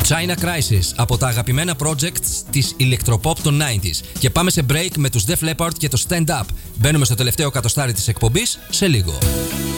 China Crisis από τα αγαπημένα projects της ηλεκτροπop των 90s. Και πάμε σε break με τους Def Leppard και το Stand Up. Μπαίνουμε στο τελευταίο εκατοστάρι της εκπομπής σε λίγο.